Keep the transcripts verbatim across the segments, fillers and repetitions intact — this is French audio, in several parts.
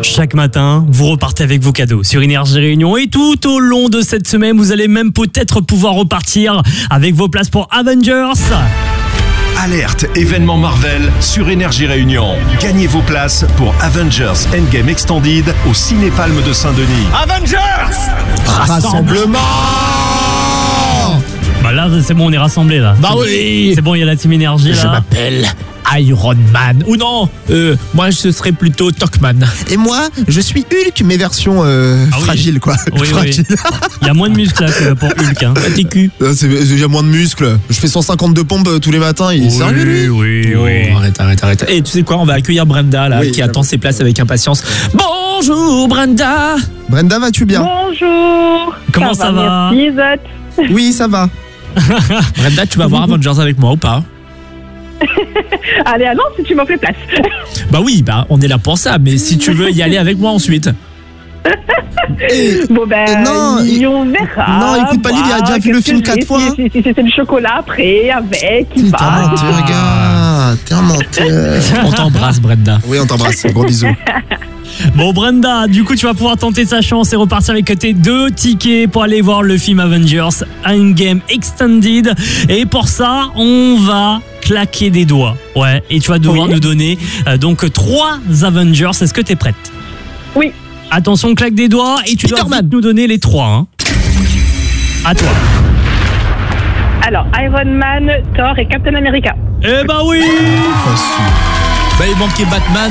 Chaque matin, vous repartez avec vos cadeaux sur Énergie Réunion et tout au long de cette semaine, vous allez même peut-être pouvoir repartir avec vos places pour Avengers. Alerte événement Marvel sur Énergie Réunion. Gagnez vos places pour Avengers Endgame Extended au Ciné-Palme de Saint-Denis. Avengers Rassemblement. Bah là, c'est bon, on est rassemblés là. Bah oui. C'est bon, il y a la team Énergie là. Je m'appelle Iron Man. Ou non, euh, moi ce serait plutôt Talkman. Et moi, je suis Hulk, mais version euh, Ah oui. fragile, quoi. Oui, fragile. oui. Il y a moins de muscles là que pour Hulk. Hein. T'es cul. Euh, c'est- Il y a moins de muscles. Je fais cent cinquante-deux pompes euh, tous les matins. Il est sérieux, lui oui, Oh, arrête, arrête, arrête. Et tu sais quoi, on va accueillir Brenda là, Oui, qui attend ses places avec impatience. Bonjour Brenda. Brenda, vas-tu bien? Bonjour. Comment ça va? Merci, Zot. Oui, ça va. Brenda, tu vas voir Avengers avec moi ou pas? Allez, allons si tu m'en fais place. Bah oui, bah on est là pour ça, mais si tu veux y aller avec moi ensuite. Et- Bon ben, Et non, y- on verra. non, écoute pas, Lily, il a déjà vu le Qu'est-ce film que quatre j'ai, fois, Si, hein. si, si, si c'est le chocolat après, avec, qui T'es un va. menteur, gars. T'es un menteur. On t'embrasse Brenda. Oui, on t'embrasse. Gros bisous. Bon Brenda, du coup tu vas pouvoir tenter sa chance et repartir avec tes deux tickets pour aller voir le film Avengers Endgame Extended. Et pour ça, on va claquer des doigts. Ouais, et tu vas devoir Oui. nous donner euh, donc trois Avengers. Est-ce que t'es prête? Oui. Attention, claque des doigts et tu dois Spider-Man. vite nous donner les trois. Hein. À toi. Alors, Iron Man, Thor et Captain America. Eh bah oui. Bah il manquait Batman.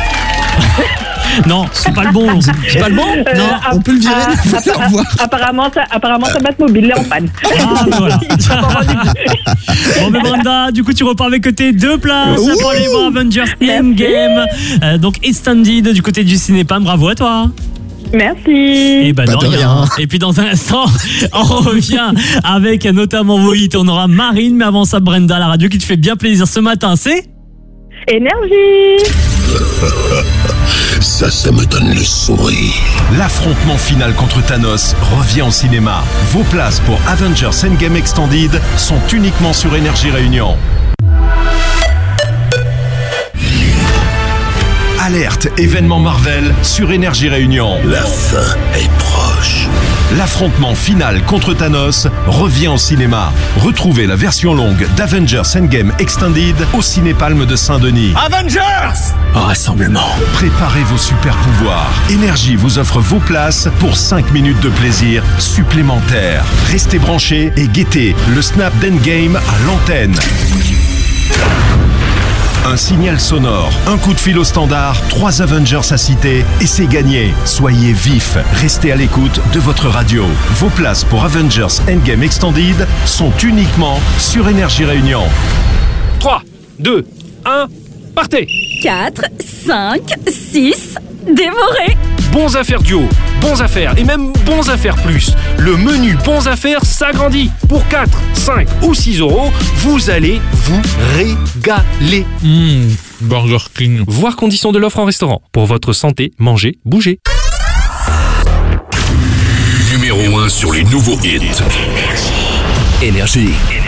Non, c'est pas le bon. C'est pas le bon? Euh, Non, app- on peut le virer. app- Au revoir. Apparemment, ta, apparemment, ta Batmobile est en panne. Ah, bah voilà. Bon, mais Brenda, du coup, tu repars avec tes deux places Ouh. pour aller voir Avengers Endgame. Euh, donc, Extended du côté du Ciné-Palme. Bravo à toi. Merci. Et ben, Bah, de de rien. rien. Et puis, dans un instant, on revient avec notamment vos hits. On aura Marine, mais avant ça, Brenda, la radio qui te fait bien plaisir ce matin, c'est Énergie. Ça, ça me donne le sourire. L'affrontement final contre Thanos revient au cinéma. Vos places pour Avengers Endgame Extended sont uniquement sur Énergie Réunion. Alerte événement Marvel sur Énergie Réunion. La fin est proche. L'affrontement final contre Thanos revient au cinéma. Retrouvez la version longue d'Avengers Endgame Extended au Ciné-Palme de Saint-Denis. Avengers Rassemblement. Préparez vos super pouvoirs. Énergie vous offre vos places pour cinq minutes de plaisir supplémentaires. Restez branchés et guettez le snap d'Endgame à l'antenne. Un signal sonore, un coup de fil au standard, trois Avengers à citer et c'est gagné. Soyez vifs, restez à l'écoute de votre radio. Vos places pour Avengers Endgame Extended sont uniquement sur Énergie Réunion. trois, deux, un, partez. quatre, cinq, six, dévoré. Bons affaires duo, bons affaires et même bons affaires plus. Le menu bons affaires s'agrandit. Pour quatre, cinq ou six euros, vous allez vous régaler. Mmh, Burger King. Voir conditions de l'offre en restaurant. Pour votre santé, mangez, bougez. Numéro un sur les nouveaux hits. Énergie.